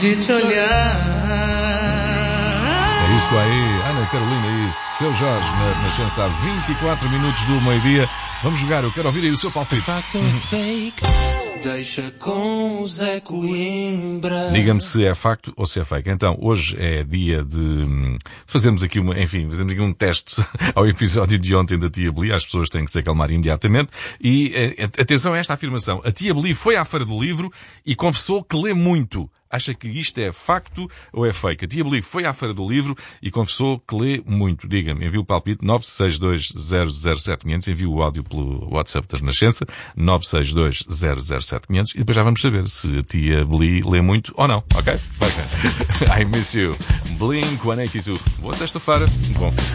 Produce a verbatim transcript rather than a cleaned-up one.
de te olhar. É isso aí, Ana Carolina e seu Jorge na Renascença há vinte e quatro minutos do meio-dia. Vamos jogar, eu quero ouvir aí o seu palpite. Facto ou fake? Deixa com o Zé Coimbra. Diga-me se é facto ou se é fake. Então, hoje é dia de fazermos aqui uma, enfim, fazemos aqui um teste ao episódio de ontem da Tia Beli. As pessoas têm que se acalmar imediatamente. E atenção a esta afirmação. A Tia Beli foi à Feira do Livro e confessou que lê muito. Acha que isto é facto ou é fake? A Tia Beli foi à Feira do Livro e confessou que lê muito. Diga-me, envie o palpite nove seis dois zero zero sete quinhentos, envie o áudio pelo WhatsApp da Renascença, nove seis dois zero zero sete quinhentos, e depois já vamos saber se a Tia Beli lê muito ou não, ok? Vai ser. I miss you. Blink cento e oitenta e dois. Boa sexta-feira. Bom fim de semana.